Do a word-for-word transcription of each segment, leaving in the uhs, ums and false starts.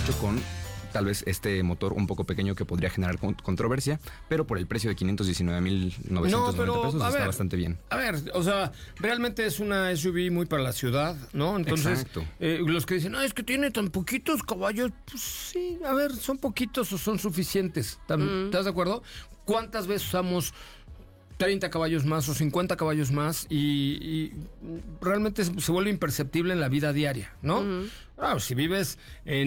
mucho con tal vez este motor un poco pequeño que podría generar con- controversia, pero por el precio de quinientos diecinueve mil novecientos noventa No, pero, pesos a está ver, bastante bien. A ver, o sea, realmente es una S U V muy para la ciudad, ¿no? Entonces, Exacto. eh, los que dicen, no, es que tiene tan poquitos caballos, pues sí, a ver, ¿son poquitos o son suficientes? ¿Tam- ¿Estás de acuerdo? ¿Cuántas veces usamos treinta caballos más o cincuenta caballos más y, y realmente se se vuelve imperceptible en la vida diaria, ¿no? Ujú. Claro, si vives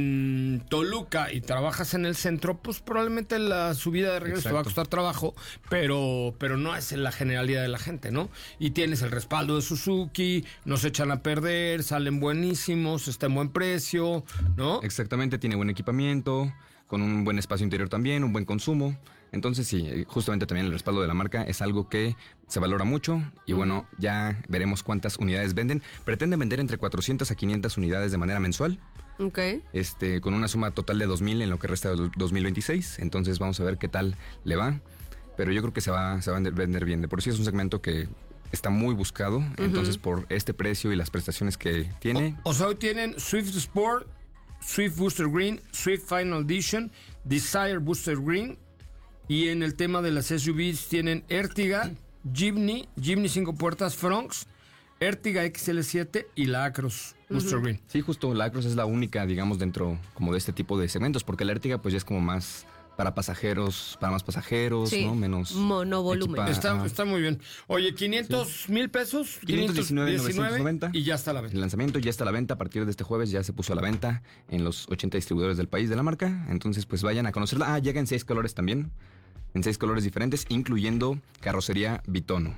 en Toluca y trabajas en el centro, pues probablemente la subida de regreso te va a Exacto. costar trabajo, pero, pero no es en la generalidad de la gente, ¿no? Y tienes el respaldo de Suzuki, no se echan a perder, salen buenísimos, está en buen precio, ¿no? Exactamente, tiene buen equipamiento, con un buen espacio interior también, un buen consumo. Entonces sí, eh, justamente también el respaldo de la marca es algo que se valora mucho y bueno, ya veremos cuántas unidades venden. Pretenden vender entre cuatrocientas a quinientas unidades de manera mensual, Ok. este, con una suma total de dos mil en lo que resta de dos mil veintiséis. Entonces vamos a ver qué tal le va. Pero yo creo que se va, se va a vender- vender bien. De por sí es un segmento que está muy buscado. Entonces por este precio y las prestaciones que tiene, O sea, hoy tienen Swift Sport, Swift Booster Green, Swift Final Edition, Desire Booster Green. Y en el tema de las S U Vs tienen Ertiga, Jimny, Jimny cinco puertas, Fronx, Ertiga X L siete y la Acros Booster Green. sí, justo la Acros es la única, digamos, dentro como de este tipo de segmentos, porque la Ertiga pues ya es como más para pasajeros, para más pasajeros, Sí, ¿no? Menos monovolumen. equipa- Está, ajá. está muy bien. Oye, quinientos mil pesos, quinientos diecinueve mil novecientos noventa. y ya está a la venta. El lanzamiento ya está a la venta. A partir de este jueves ya se puso a la venta en los ochenta distribuidores del país de la marca. Entonces, pues vayan a conocerla. Ah, llega en seis colores también. En seis colores diferentes, incluyendo carrocería Bitono.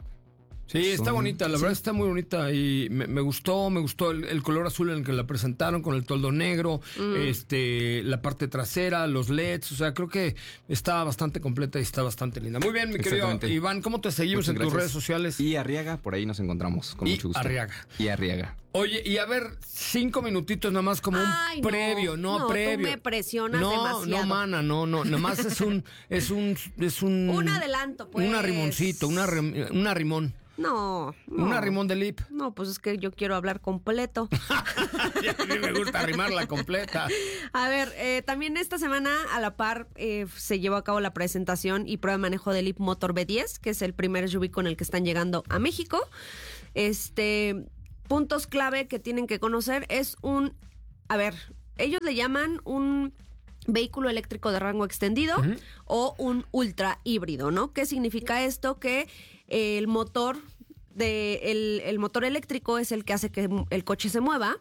Sí, está Son- bonita, la sí. verdad está muy bonita y me, me gustó, me gustó el, el color azul en el que la presentaron con el toldo negro, este, la parte trasera, los L E Ds, o sea, creo que está bastante completa y está bastante linda. Muy bien, mi querido Exactamente. Iván, ¿cómo te seguimos Muchas en tus gracias. redes sociales? Y Arriaga, por ahí nos encontramos, con Y mucho gusto. Arriaga. Y Arriaga. Oye, y a ver, cinco minutitos nada más como Ay, un no. previo, no, No, tú previo. me presionas no, demasiado. No, mana, no, no, nada más es un, es un, es un... Un adelanto, pues. Un arrimoncito, una rim- un arrimón, No, no. un arrimón de lip. No, pues es que yo quiero hablar completo. Y a mí me gusta arrimarla completa. A ver, eh, también esta semana a la par eh, se llevó a cabo la presentación y prueba de manejo del Leap Motor B diez, que es el primer S U V con el que están llegando a México. Este, puntos clave que tienen que conocer es un, a ver, ellos le llaman un vehículo eléctrico de rango extendido Ujú. o un ultra híbrido, ¿no? ¿Qué significa esto? Que eh, el motor de el, el motor eléctrico es el que hace que el coche se mueva.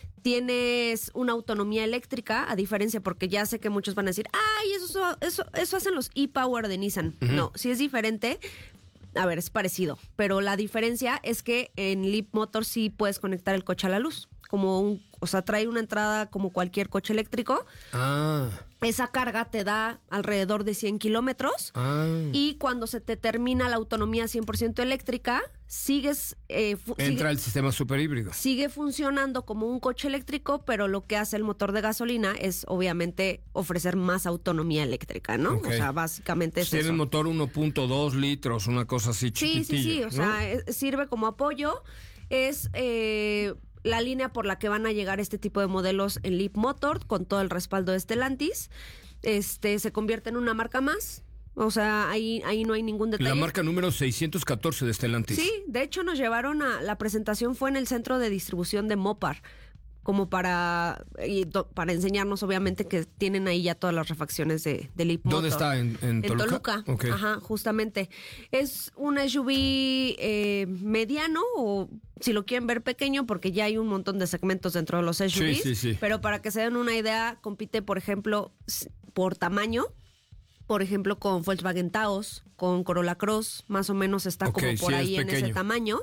Tienes una autonomía eléctrica, a diferencia, porque ya sé que muchos van a decir, ay, eso, eso, eso hacen los e-Power de Nissan. Ujú. No, sí es diferente. A ver, es parecido, pero la diferencia es que en Leap Motor sí puedes conectar el coche a la luz, como un, o sea, trae una entrada como cualquier coche eléctrico. Ah, Esa carga te da alrededor de cien kilómetros. ah. Y cuando se te termina la autonomía cien por ciento eléctrica, sigues eh, fu- Entra sigue, el sistema superhíbrido. sigue funcionando como un coche eléctrico, pero lo que hace el motor de gasolina es obviamente ofrecer más autonomía eléctrica, ¿no? Ok. O sea, básicamente es Tiene eso. el motor uno punto dos litros, una cosa así Sí, chiquitilla. sí, sí, o ¿no? sea, es- sirve como apoyo. Es eh, la línea por la que van a llegar este tipo de modelos en Leap Motor, con todo el respaldo de Stellantis. Este, se convierte en una marca más. O sea, ahí, ahí no hay ningún detalle. La marca número seiscientos catorce de Stellantis. Sí, de hecho nos llevaron a... La presentación fue en el centro de distribución de Mopar, como para y do- para enseñarnos obviamente que tienen ahí ya todas las refacciones de, de Leap Motor. ¿Dónde está? ¿En, en En Toluca? Toluca, Ok. ajá, justamente. Es un S U V eh, mediano o si lo quieren ver pequeño porque ya hay un montón de segmentos dentro de los S U Vs. Sí, sí, sí. Pero para que se den una idea, compite, por ejemplo, s- por tamaño. Por ejemplo, con Volkswagen Taos, con Corolla Cross, más o menos está Ok, como por sí, ahí es en ese pequeño. tamaño.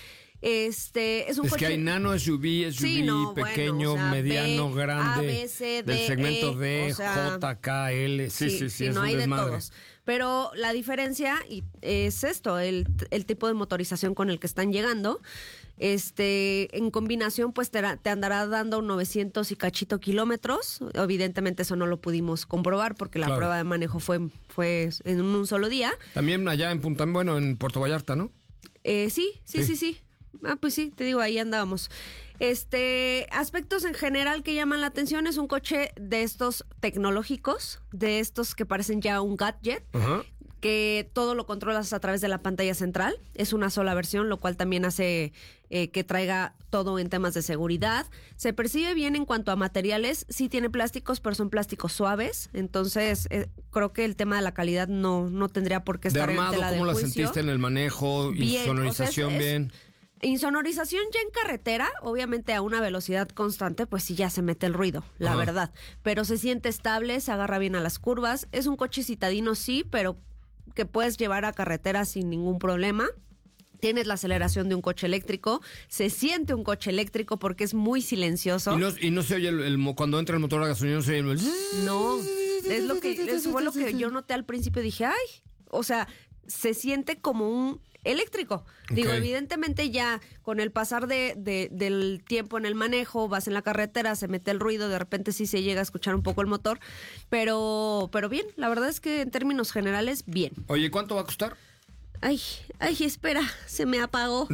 Este es un Es coche. que hay nano S U V, S U V Sí, no, bueno, pequeño, o sea, mediano, B, grande. A, B, C, D, del segmento E, D, o sea, J, K, L. Sí, sí, sí, es no un hay de desmadre. todos. Pero la diferencia y es esto, el, el tipo de motorización con el que están llegando. Este, en combinación, pues te, ra- te andará dando novecientos y cachito kilómetros. Evidentemente eso no lo pudimos comprobar porque la Claro. prueba de manejo fue, fue en un solo día. También allá en Punta, bueno, en Puerto Vallarta, ¿no? Eh, sí, sí, Sí. sí, sí. Ah, pues sí, te digo, ahí andábamos. Este, aspectos en general que llaman la atención, es un coche de estos tecnológicos, de estos que parecen ya un gadget. Ajá. Que todo lo controlas a través de la pantalla central. Es una sola versión, lo cual también hace eh, que traiga todo en temas de seguridad. Se percibe bien en cuanto a materiales. Sí tiene plásticos, pero son plásticos suaves. Entonces, eh, creo que el tema de la calidad no, no tendría por qué De estar en armado, tela de ¿cómo la juicio. sentiste en el manejo? Bien, Insonorización, o sea, es- es- bien. Insonorización ya en carretera, obviamente a una velocidad constante, pues sí ya se mete el ruido, la Ajá. verdad. Pero se siente estable, se agarra bien a las curvas. Es un coche citadino, sí, pero que puedes llevar a carretera sin ningún problema. Tienes la aceleración de un coche eléctrico. Se siente un coche eléctrico porque es muy silencioso. Y no, y no se oye el, el mo- cuando entra el motor a gasolina, no se oye el... No, es lo que eso fue lo que yo noté al principio. Dije, ay, o sea, se siente como un eléctrico. Digo, Ok. evidentemente ya con el pasar de, de- del tiempo en el manejo, vas en la carretera, se mete el ruido, de repente sí se llega a escuchar un poco el motor, pero, pero bien, la verdad es que en términos generales, bien. Oye, ¿cuánto va a costar? Ay, ay, espera, se me apagó.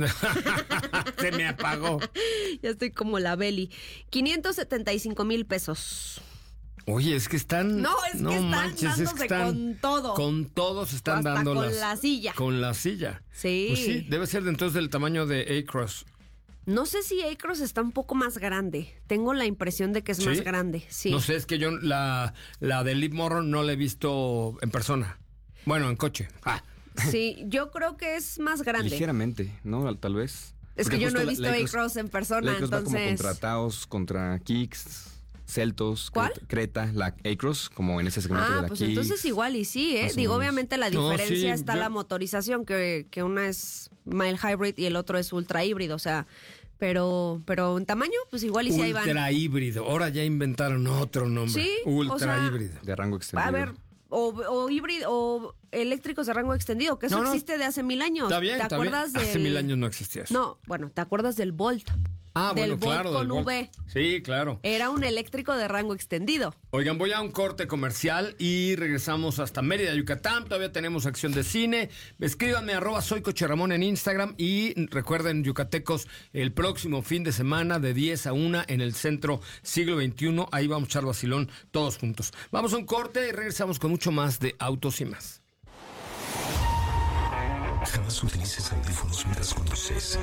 Se me apagó. Ya estoy como la Beli. quinientos setenta y cinco mil pesos. Oye, es que están... No, es que están manches, es que dándose están- con todo. Con todo se están Hasta dando con las... la silla. Con la silla. Sí. Pues sí, debe ser de entonces del tamaño de A-Cross. No sé si Acros está un poco más grande. Tengo la impresión de que es ¿Sí? más grande. Sí. No sé, es que yo la, la de Leap Motor no la he visto en persona. Bueno, en coche. Ah. Sí, yo creo que es más grande. Ligeramente, ¿no? Tal vez. Es Porque que yo no justo he la- visto la Acros- A-Cross en persona, La Acros va como entonces. contra Taos, contra Kicks, Celtos, ¿Cuál? Creta, Creta, la Acros, como en ese segmento de Ah, la pues Kicks. entonces igual y sí, ¿eh? Más o Digo, menos. obviamente la No, diferencia sí, está yo- la motorización, que, que una es mild hybrid y el otro es ultra híbrido, o sea, pero, pero en tamaño, pues igual y sí ahí van. Ultra híbrido. Ahora ya inventaron otro nombre. Sí, o Ultra sea, híbrido. De rango extendido. A ver, o, o híbrido, o eléctricos de rango extendido, que eso No, no. existe de hace mil años. Está bien, ¿Te está acuerdas bien. Hace del- mil años no existía eso. No, bueno, ¿te acuerdas del Volt? Ah, del bueno, Volt claro. con del Volt. V. Sí, claro. Era un eléctrico de rango extendido. Oigan, voy a un corte comercial y regresamos hasta Mérida, Yucatán. Todavía tenemos acción de cine. Escríbanme arroba soy Coche Ramón en Instagram y recuerden, yucatecos, el próximo fin de semana de diez a una en el Centro Siglo veintiuno. Ahí vamos a echar vacilón todos juntos. Vamos a un corte y regresamos con mucho más de Autos y Más. Jamás utilices audífonos mientras conduces.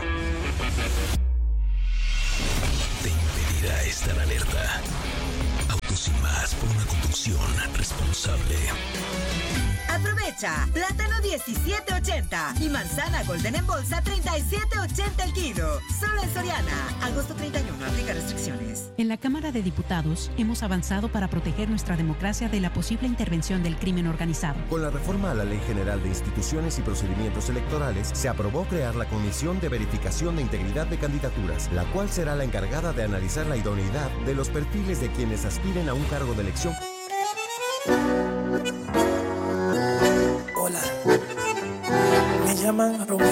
Te impedirá estar alerta. Autos y Más por una conducción responsable. Aprovecha, plátano diecisiete ochenta y manzana golden en bolsa treinta y siete ochenta el kilo. Solo en Soriana, agosto treinta y uno, aplica restricciones. En la Cámara de Diputados hemos avanzado para proteger nuestra democracia de la posible intervención del crimen organizado. Con la reforma a la Ley General de Instituciones y Procedimientos Electorales, se aprobó crear la Comisión de Verificación de Integridad de Candidaturas, la cual será la encargada de analizar la idoneidad de los perfiles de quienes aspiren a un cargo de elección. Hola, me llaman Romeo.